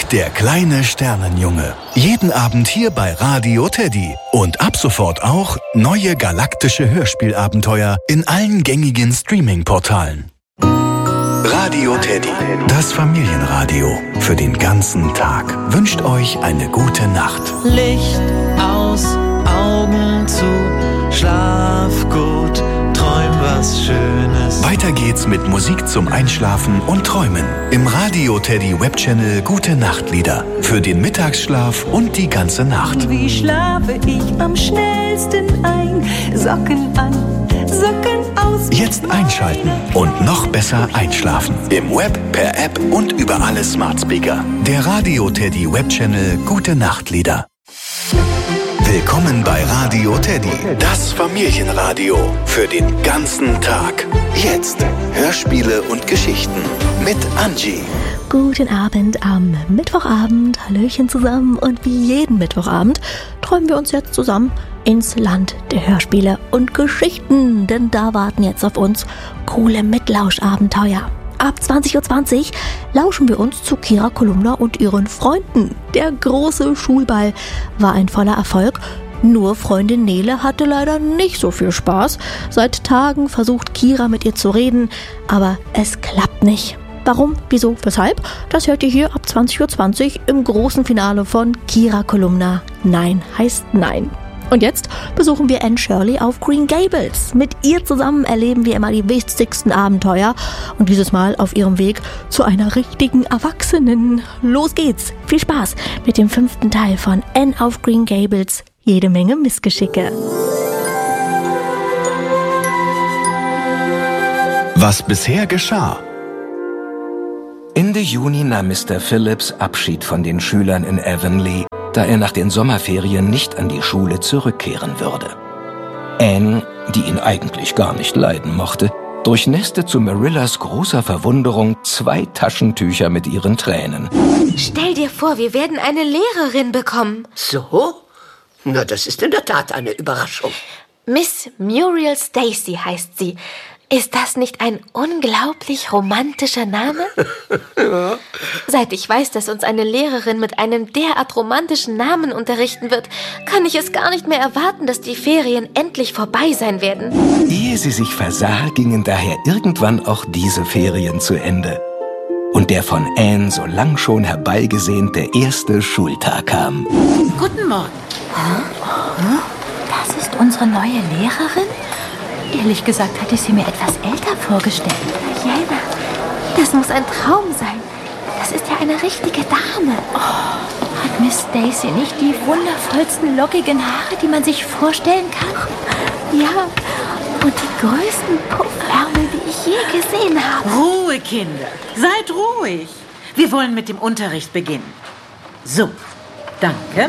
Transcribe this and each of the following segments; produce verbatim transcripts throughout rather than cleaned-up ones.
Mike, der kleine Sternenjunge. Jeden Abend hier bei Radio Teddy. Und ab sofort auch neue galaktische Hörspielabenteuer in allen gängigen Streaming-Portalen. Radio Teddy, das Familienradio für den ganzen Tag, wünscht euch eine gute Nacht. Licht aus, Augen zu, schlaf gut, träum was Schönes. Weiter geht's mit Musik zum Einschlafen und Träumen im Radio Teddy Webchannel Gute Nachtlieder für den Mittagsschlaf und die ganze Nacht. Wie schlafe ich am schnellsten ein? Socken an, Socken aus. Jetzt einschalten und noch besser einschlafen. Im Web, per App und über alle Smart Speaker. Der Radio Teddy Webchannel Gute Nachtlieder. Willkommen bei Radio Teddy, das Familienradio für den ganzen Tag. Jetzt Hörspiele und Geschichten mit Angie. Guten Abend am Mittwochabend, Hallöchen zusammen, und wie jeden Mittwochabend träumen wir uns jetzt zusammen ins Land der Hörspiele und Geschichten, denn da warten jetzt auf uns coole Mitlauschabenteuer. Ab zwanzig Uhr zwanzig lauschen wir uns zu Kira Kolumna und ihren Freunden. Der große Schulball war ein voller Erfolg, nur Freundin Nele hatte leider nicht so viel Spaß. Seit Tagen versucht Kira mit ihr zu reden, aber es klappt nicht. Warum, wieso, weshalb? Das hört ihr hier ab zwanzig Uhr zwanzig im großen Finale von Kira Kolumna. Nein heißt Nein. Und jetzt besuchen wir Anne Shirley auf Green Gables. Mit ihr zusammen erleben wir immer die wichtigsten Abenteuer und dieses Mal auf ihrem Weg zu einer richtigen Erwachsenen. Los geht's! Viel Spaß mit dem fünften Teil von Anne auf Green Gables. Jede Menge Missgeschicke. Was bisher geschah. Ende Juni nahm Mister Phillips Abschied von den Schülern in Avonlea, da er nach den Sommerferien nicht an die Schule zurückkehren würde. Anne, die ihn eigentlich gar nicht leiden mochte, durchnässte zu Marillas großer Verwunderung zwei Taschentücher mit ihren Tränen. Stell dir vor, wir werden eine Lehrerin bekommen. So? Na, das ist in der Tat eine Überraschung. Miss Muriel Stacy heißt sie. Ist das nicht ein unglaublich romantischer Name? Ja. Seit ich weiß, dass uns eine Lehrerin mit einem derart romantischen Namen unterrichten wird, kann ich es gar nicht mehr erwarten, dass die Ferien endlich vorbei sein werden. Ehe sie sich versah, gingen daher irgendwann auch diese Ferien zu Ende. Und der von Anne so lang schon herbeigesehnte erste Schultag kam. Guten Morgen. Hm? Das ist unsere neue Lehrerin? Ehrlich gesagt hatte ich sie mir etwas älter vorgestellt. Jana, das muss ein Traum sein. Das ist ja eine richtige Dame. Oh, hat Miss Stacy nicht die wundervollsten lockigen Haare, die man sich vorstellen kann? Ja, und die größten Puffärmel, die ich je gesehen habe. Ruhe, Kinder. Seid ruhig. Wir wollen mit dem Unterricht beginnen. So, danke.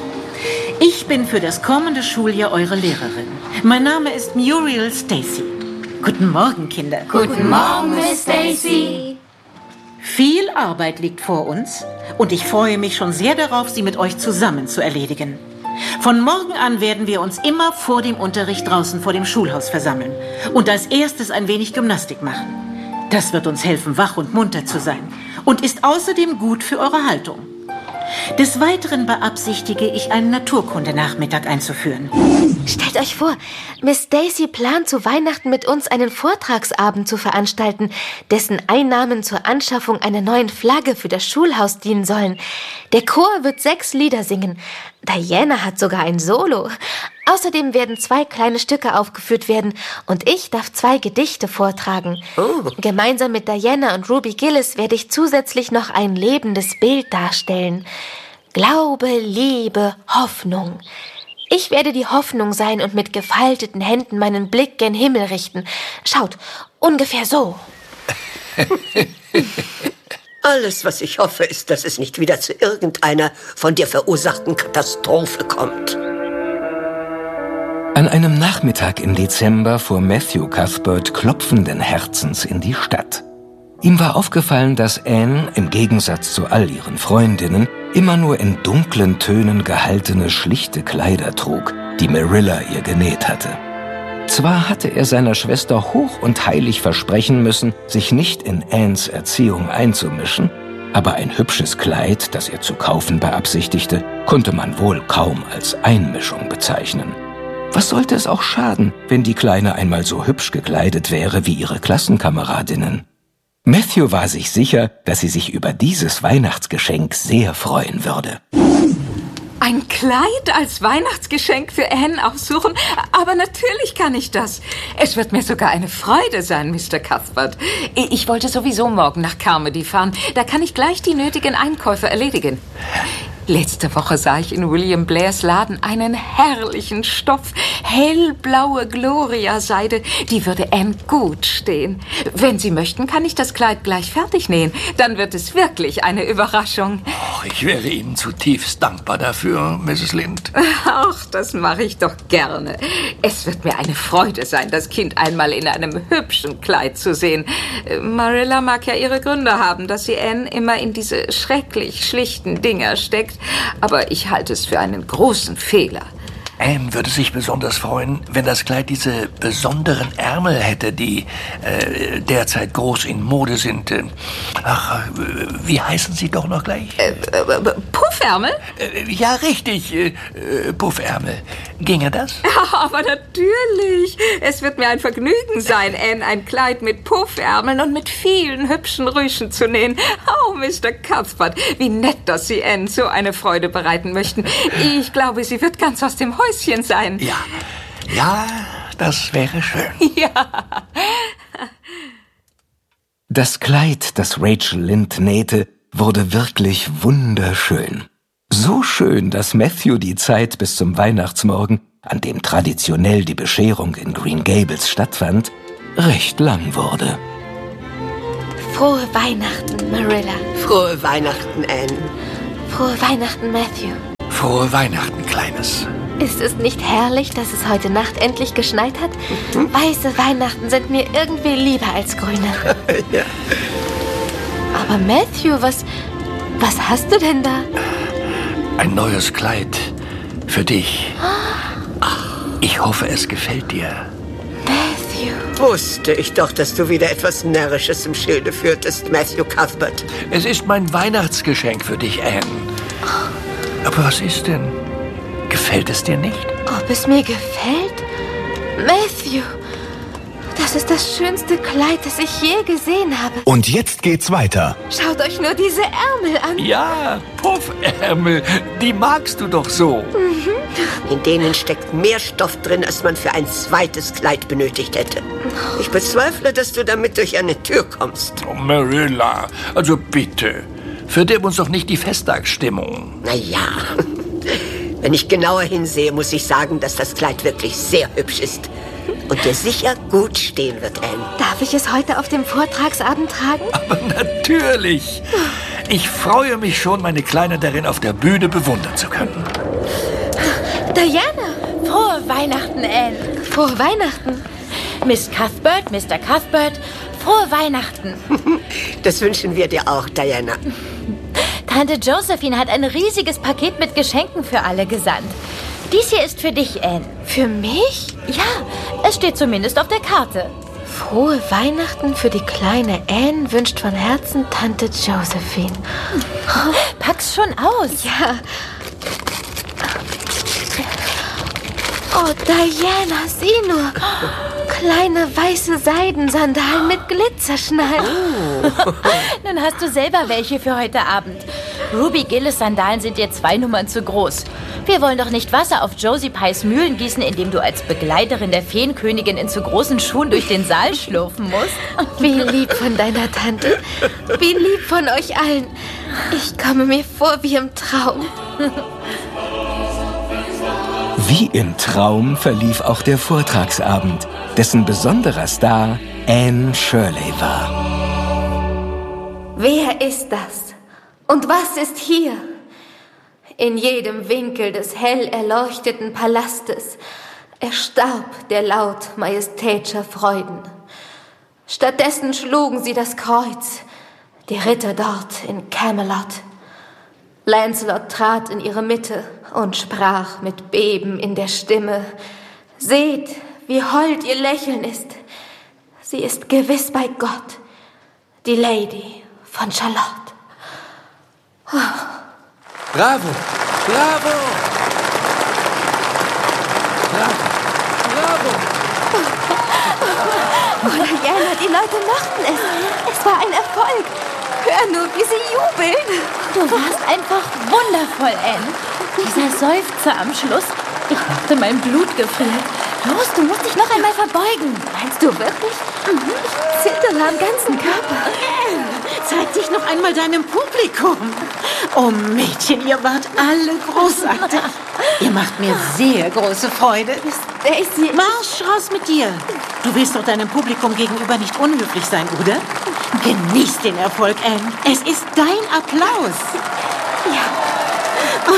Ich bin für das kommende Schuljahr eure Lehrerin. Mein Name ist Muriel Stacy. Guten Morgen, Kinder. Guten Morgen, Miss Stacy. Viel Arbeit liegt vor uns und ich freue mich schon sehr darauf, sie mit euch zusammen zu erledigen. Von morgen an werden wir uns immer vor dem Unterricht draußen vor dem Schulhaus versammeln und als erstes ein wenig Gymnastik machen. Das wird uns helfen, wach und munter zu sein und ist außerdem gut für eure Haltung. Des Weiteren beabsichtige ich, einen Naturkundenachmittag einzuführen. Stellt euch vor, Miss Stacy plant zu Weihnachten mit uns einen Vortragsabend zu veranstalten, dessen Einnahmen zur Anschaffung einer neuen Flagge für das Schulhaus dienen sollen. Der Chor wird sechs Lieder singen. Diana hat sogar ein Solo. Außerdem werden zwei kleine Stücke aufgeführt werden und ich darf zwei Gedichte vortragen. Oh. Gemeinsam mit Diana und Ruby Gillis werde ich zusätzlich noch ein lebendes Bild darstellen. Glaube, Liebe, Hoffnung. Ich werde die Hoffnung sein und mit gefalteten Händen meinen Blick gen Himmel richten. Schaut, ungefähr so. Alles, was ich hoffe, ist, dass es nicht wieder zu irgendeiner von dir verursachten Katastrophe kommt. An einem Nachmittag im Dezember fuhr Matthew Cuthbert klopfenden Herzens in die Stadt. Ihm war aufgefallen, dass Anne, im Gegensatz zu all ihren Freundinnen, immer nur in dunklen Tönen gehaltene, schlichte Kleider trug, die Marilla ihr genäht hatte. Zwar hatte er seiner Schwester hoch und heilig versprechen müssen, sich nicht in Annes Erziehung einzumischen, Aber ein hübsches Kleid, das er zu kaufen beabsichtigte, konnte man wohl kaum als Einmischung bezeichnen. Was sollte es auch schaden, wenn die Kleine einmal so hübsch gekleidet wäre wie ihre Klassenkameradinnen? Matthew war sich sicher, dass sie sich über dieses Weihnachtsgeschenk sehr freuen würde. Ein Kleid als Weihnachtsgeschenk für Anne aussuchen? Aber natürlich kann ich das. Es wird mir sogar eine Freude sein, Mister Cuthbert. Ich wollte sowieso morgen nach Carmody fahren. Da kann ich gleich die nötigen Einkäufe erledigen. Letzte Woche sah ich in William Blairs Laden einen herrlichen Stoff. Hellblaue Gloria-Seide. Die würde Anne gut stehen. Wenn Sie möchten, kann ich das Kleid gleich fertig nähen. Dann wird es wirklich eine Überraschung. Oh, ich wäre Ihnen zutiefst dankbar dafür, Misses Lind. Ach, das mache ich doch gerne. Es wird mir eine Freude sein, das Kind einmal in einem hübschen Kleid zu sehen. Marilla mag ja ihre Gründe haben, dass sie Anne immer in diese schrecklich schlichten Dinger steckt. Aber ich halte es für einen großen Fehler. Anne würde sich besonders freuen, wenn das Kleid diese besonderen Ärmel hätte, die äh, derzeit groß in Mode sind. Äh, ach, äh, wie heißen sie doch noch gleich? Äh, äh, Puffärmel? Äh, ja, richtig, äh, Puffärmel. Ginge das? Ja, aber natürlich. Es wird mir ein Vergnügen sein, Anne ein Kleid mit Puffärmeln und mit vielen hübschen Rüschen zu nähen. Oh, Mister Cuthbert, wie nett, dass Sie Anne so eine Freude bereiten möchten. Ich glaube, sie wird ganz aus dem Häuschen sein. Ja, ja, das wäre schön. Ja. Das Kleid, das Rachel Lynde nähte, wurde wirklich wunderschön. So schön, dass Matthew die Zeit bis zum Weihnachtsmorgen, an dem traditionell die Bescherung in Green Gables stattfand, recht lang wurde. Frohe Weihnachten, Marilla. Frohe Weihnachten, Anne. Frohe Weihnachten, Matthew. Frohe Weihnachten, Kleines. Ist es nicht herrlich, dass es heute Nacht endlich geschneit hat? Mhm. Weiße Weihnachten sind mir irgendwie lieber als grüne. Ja. Aber Matthew, was, was hast du denn da? Ein neues Kleid für dich. Ach, ich hoffe, es gefällt dir. Matthew. Wusste ich doch, dass du wieder etwas Närrisches im Schilde führtest, Matthew Cuthbert. Es ist mein Weihnachtsgeschenk für dich, Anne. Aber was ist denn? Gefällt es dir nicht? Ob es mir gefällt? Matthew, das ist das schönste Kleid, das ich je gesehen habe. Und jetzt geht's weiter. Schaut euch nur diese Ärmel an. Ja, Puffärmel, die magst du doch so. Mhm. In denen steckt mehr Stoff drin, als man für ein zweites Kleid benötigt hätte. Ich bezweifle, dass du damit durch eine Tür kommst. Oh, Marilla, also bitte, verdirb uns doch nicht die Festtagsstimmung. Na ja. Wenn ich genauer hinsehe, muss ich sagen, dass das Kleid wirklich sehr hübsch ist. Und dir sicher gut stehen wird, Anne. Darf ich es heute auf dem Vortragsabend tragen? Aber natürlich. Ich freue mich schon, meine Kleine darin auf der Bühne bewundern zu können. Diana! Frohe Weihnachten, Anne. Frohe Weihnachten. Miss Cuthbert, Mister Cuthbert, frohe Weihnachten. Das wünschen wir dir auch, Diana. Tante Josephine hat ein riesiges Paket mit Geschenken für alle gesandt. Dies hier ist für dich, Anne. Für mich? Ja, es steht zumindest auf der Karte. Frohe Weihnachten für die kleine Anne wünscht von Herzen Tante Josephine. Pack's schon aus. Ja. Oh, Diana, sieh nur. Kleine weiße Seidensandalen mit Glitzerschnallen. Oh. Nun hast du selber welche für heute Abend. Ruby Gillis Sandalen sind dir zwei Nummern zu groß. Wir wollen doch nicht Wasser auf Josie Pies Mühlen gießen, indem du als Begleiterin der Feenkönigin in zu großen Schuhen durch den Saal schlurfen musst. Wie lieb von deiner Tante. Wie lieb von euch allen. Ich komme mir vor wie im Traum. Wie im Traum verlief auch der Vortragsabend, dessen besonderer Star Anne Shirley war. Wer ist das? Und was ist hier? In jedem Winkel des hell erleuchteten Palastes erstarb der Laut majestätscher Freuden. Stattdessen schlugen sie das Kreuz, die Ritter dort in Camelot. Lancelot trat in ihre Mitte und sprach mit Beben in der Stimme: Seht, wie hold ihr Lächeln ist. Sie ist gewiss bei Gott, die Lady von Shalott. Bravo! Bravo! Bravo! Bravo! Oh, Diana, die Leute mochten es. Es war ein Erfolg. Hör nur, wie sie jubeln. Du warst einfach wundervoll, Anne. Dieser Seufzer am Schluss. Ich dachte, mein Blut gefriert. Los, du musst dich noch einmal verbeugen. Meinst du wirklich? Mhm. Ich zittere am ganzen Körper. Anne, zeig dich noch einmal deinem Publikum. Oh Mädchen, ihr wart alle großartig. Ihr macht mir sehr große Freude. Daisy, Marsch raus mit dir. Du willst doch deinem Publikum gegenüber nicht unhöflich sein, oder? Genieß den Erfolg, Anne. Es ist dein Applaus. Ja.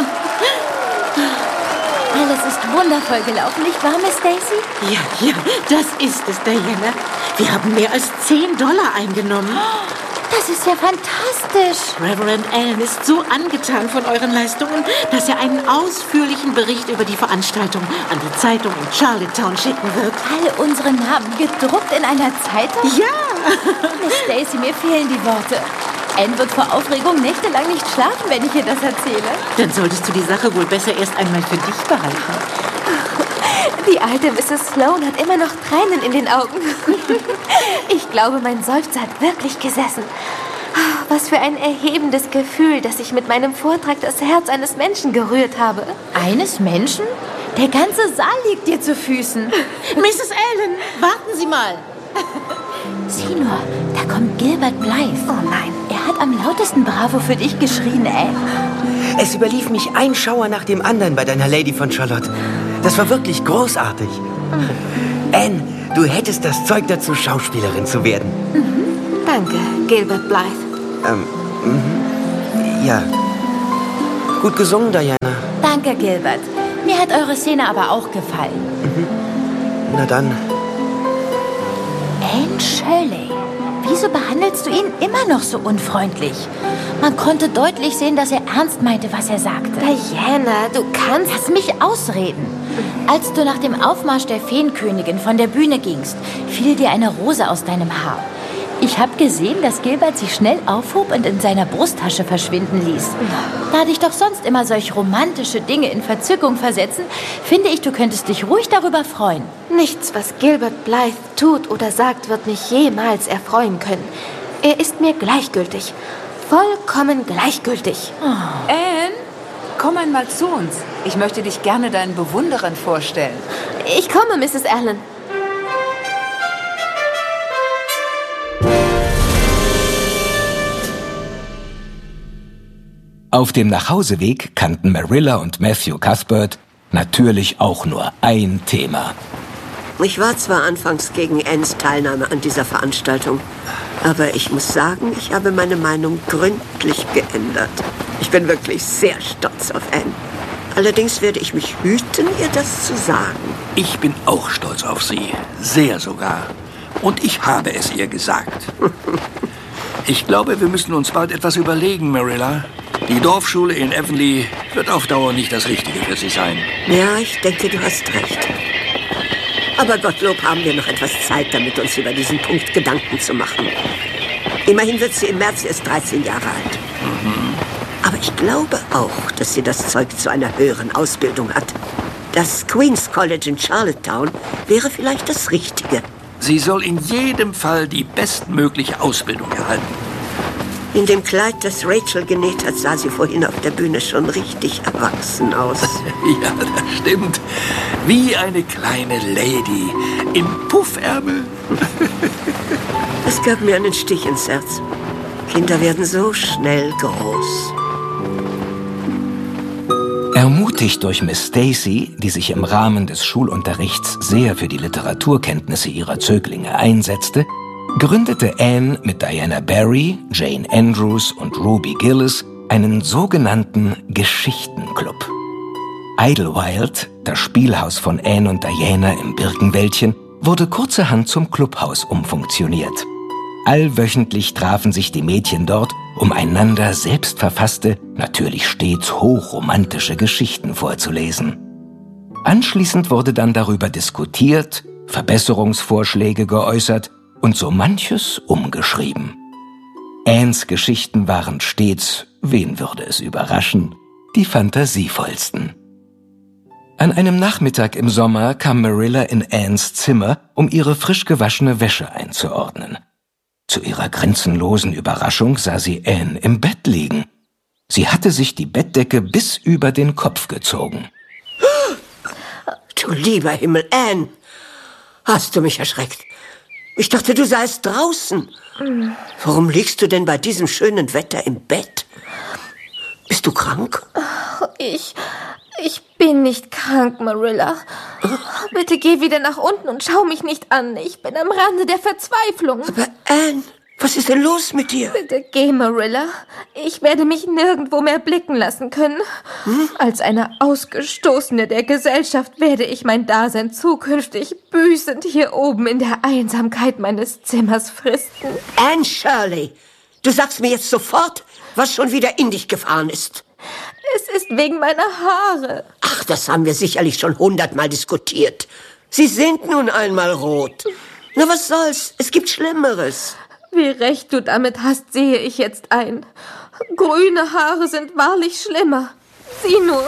Alles ist wundervoll gelaufen, nicht wahr, Miss Daisy? Ja, ja, das ist es, Diana. Wir haben mehr als zehn Dollar eingenommen. Das ist ja fantastisch. Reverend Allen ist so angetan von euren Leistungen, dass er einen ausführlichen Bericht über die Veranstaltung an die Zeitung in Charlottetown schicken wird. Alle unsere Namen gedruckt in einer Zeitung? Ja! Miss Daisy, mir fehlen die Worte. Anne wird vor Aufregung nächtelang nicht schlafen, wenn ich ihr das erzähle. Dann solltest du die Sache wohl besser erst einmal für dich behalten. Die alte Misses Sloan hat immer noch Tränen in den Augen. Ich glaube, mein Seufzer hat wirklich gesessen. Was für ein erhebendes Gefühl, dass ich mit meinem Vortrag das Herz eines Menschen gerührt habe. Eines Menschen? Der ganze Saal liegt dir zu Füßen. Misses Allen, warten Sie mal. Sieh nur, da kommt Gilbert Blythe. Oh nein. Er hat am lautesten Bravo für dich geschrien, Anne. Es überlief mich ein Schauer nach dem anderen bei deiner Lady von Charlotte. Das war wirklich großartig. Anne, du hättest das Zeug dazu, Schauspielerin zu werden. Mhm. Danke, Gilbert Blythe. Ähm, mhm. Ja. Gut gesungen, Diana. Danke, Gilbert. Mir hat eure Szene aber auch gefallen. Mhm. Na dann. Anne Shirley, wieso behandelst du ihn immer noch so unfreundlich? Man konnte deutlich sehen, dass er ernst meinte, was er sagte. Diana, du kannst... Lass mich ausreden. Als du nach dem Aufmarsch der Feenkönigin von der Bühne gingst, fiel dir eine Rose aus deinem Haar. Ich habe gesehen, dass Gilbert sich schnell aufhob und in seiner Brusttasche verschwinden ließ. Da dich doch sonst immer solch romantische Dinge in Verzückung versetzen, finde ich, du könntest dich ruhig darüber freuen. Nichts, was Gilbert Blythe tut oder sagt, wird mich jemals erfreuen können. Er ist mir gleichgültig. Vollkommen gleichgültig. Oh. Anne, komm einmal zu uns. Ich möchte dich gerne deinen Bewunderern vorstellen. Ich komme, Misses Allen. Auf dem Nachhauseweg kannten Marilla und Matthew Cuthbert natürlich auch nur ein Thema. Ich war zwar anfangs gegen Annes Teilnahme an dieser Veranstaltung, aber ich muss sagen, ich habe meine Meinung gründlich geändert. Ich bin wirklich sehr stolz auf Anne. Allerdings werde ich mich hüten, ihr das zu sagen. Ich bin auch stolz auf sie. Sehr sogar. Und ich habe es ihr gesagt. Ich glaube, wir müssen uns bald etwas überlegen, Marilla. Die Dorfschule in Avonlea wird auf Dauer nicht das Richtige für sie sein. Ja, ich denke, du hast recht. Aber Gottlob haben wir noch etwas Zeit, damit uns über diesen Punkt Gedanken zu machen. Immerhin wird sie im März erst dreizehn Jahre alt. Mhm. Aber ich glaube auch, dass sie das Zeug zu einer höheren Ausbildung hat. Das Queen's College in Charlottetown wäre vielleicht das Richtige. Sie soll in jedem Fall die bestmögliche Ausbildung erhalten. In dem Kleid, das Rachel genäht hat, sah sie vorhin auf der Bühne schon richtig erwachsen aus. Ja, das stimmt. Wie eine kleine Lady im Puffärmel. Das gab mir einen Stich ins Herz. Kinder werden so schnell groß. Ermutigt durch Miss Stacy, die sich im Rahmen des Schulunterrichts sehr für die Literaturkenntnisse ihrer Zöglinge einsetzte, gründete Anne mit Diana Barry, Jane Andrews und Ruby Gillis einen sogenannten Geschichtenclub. Idlewild, das Spielhaus von Anne und Diana im Birkenwäldchen, wurde kurzerhand zum Clubhaus umfunktioniert. Allwöchentlich trafen sich die Mädchen dort, um einander selbstverfasste, natürlich stets hochromantische Geschichten vorzulesen. Anschließend wurde dann darüber diskutiert, Verbesserungsvorschläge geäußert und so manches umgeschrieben. Annes Geschichten waren stets wen würde es überraschen, die fantasievollsten. An einem Nachmittag im Sommer kam Marilla in Annes Zimmer, um ihre frisch gewaschene Wäsche einzuordnen. Zu ihrer grenzenlosen Überraschung sah sie Anne im Bett liegen. Sie hatte sich die Bettdecke bis über den Kopf gezogen. Du lieber Himmel, Anne! Hast du mich erschreckt? Ich dachte, du seist draußen. Warum liegst du denn bei diesem schönen Wetter im Bett? Bist du krank? Ich... ich bin nicht krank, Marilla. Bitte geh wieder nach unten und schau mich nicht an. Ich bin am Rande der Verzweiflung. Aber Anne, was ist denn los mit dir? Bitte geh, Marilla. Ich werde mich nirgendwo mehr blicken lassen können. Hm? Als eine Ausgestoßene der Gesellschaft werde ich mein Dasein zukünftig büßend hier oben in der Einsamkeit meines Zimmers fristen. Anne Shirley, du sagst mir jetzt sofort, was schon wieder in dich gefahren ist. Es ist wegen meiner Haare. Ach, das haben wir sicherlich schon hundertmal diskutiert. Sie sind nun einmal rot. Na, was soll's? Es gibt Schlimmeres. Wie recht du damit hast, sehe ich jetzt ein. Grüne Haare sind wahrlich schlimmer. Sieh nur.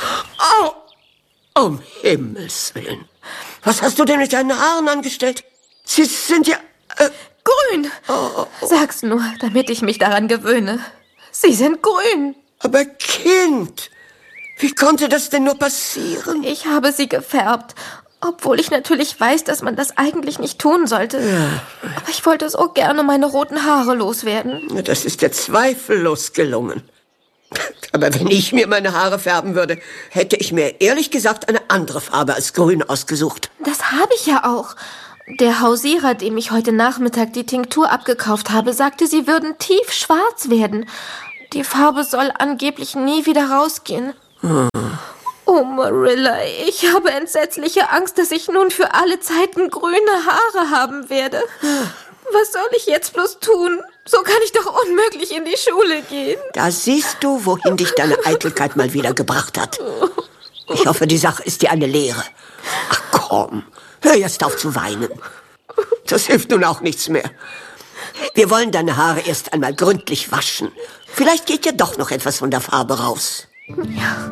Oh, um Himmels Willen. Was hast du denn mit deinen Haaren angestellt? Sie sind ja... Äh, grün. Oh, oh, oh. Sag's nur, damit ich mich daran gewöhne. Sie sind grün. Aber Kind, wie konnte das denn nur passieren? Ich habe sie gefärbt, obwohl ich natürlich weiß, dass man das eigentlich nicht tun sollte. Ja. Aber ich wollte so gerne meine roten Haare loswerden. Das ist dir zweifellos gelungen. Aber wenn ich mir meine Haare färben würde, hätte ich mir ehrlich gesagt eine andere Farbe als grün ausgesucht. Das habe ich ja auch. Der Hausierer, dem ich heute Nachmittag die Tinktur abgekauft habe, sagte, sie würden tiefschwarz werden. Die Farbe soll angeblich nie wieder rausgehen. Hm. Oh, Marilla, ich habe entsetzliche Angst, dass ich nun für alle Zeiten grüne Haare haben werde. Was soll ich jetzt bloß tun? So kann ich doch unmöglich in die Schule gehen. Da siehst du, wohin dich deine Eitelkeit mal wieder gebracht hat. Ich hoffe, die Sache ist dir eine Lehre. Ach komm, hör jetzt auf zu weinen. Das hilft nun auch nichts mehr. Wir wollen deine Haare erst einmal gründlich waschen. Vielleicht geht ja doch noch etwas von der Farbe raus. Ja.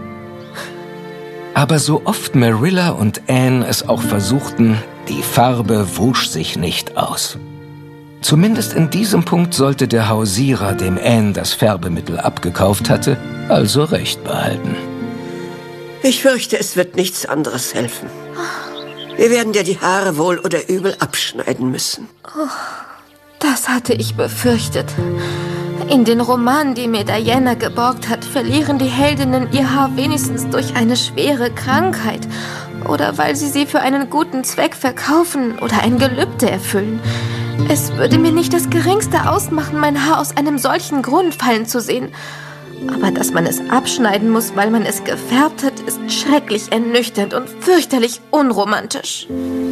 Aber so oft Marilla und Anne es auch versuchten, die Farbe wusch sich nicht aus. Zumindest in diesem Punkt sollte der Hausierer, dem Anne das Färbemittel abgekauft hatte, also recht behalten. Ich fürchte, es wird nichts anderes helfen. Wir werden dir die Haare wohl oder übel abschneiden müssen. Oh, das hatte ich befürchtet. In den Romanen, die mir Diana geborgt hat, verlieren die Heldinnen ihr Haar wenigstens durch eine schwere Krankheit oder weil sie sie für einen guten Zweck verkaufen oder ein Gelübde erfüllen. Es würde mir nicht das Geringste ausmachen, mein Haar aus einem solchen Grund fallen zu sehen. Aber dass man es abschneiden muss, weil man es gefärbt hat, ist schrecklich ernüchternd und fürchterlich unromantisch.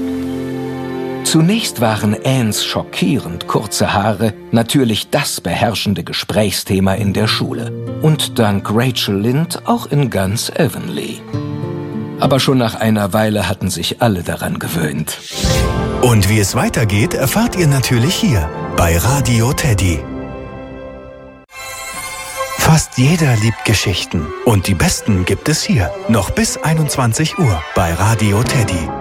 Zunächst waren Annes schockierend kurze Haare natürlich das beherrschende Gesprächsthema in der Schule. Und dank Rachel Lynde auch in ganz Avonlea. Aber schon nach einer Weile hatten sich alle daran gewöhnt. Und wie es weitergeht, erfahrt ihr natürlich hier bei Radio Teddy. Fast jeder liebt Geschichten. Und die besten gibt es hier. Noch bis einundzwanzig Uhr bei Radio Teddy.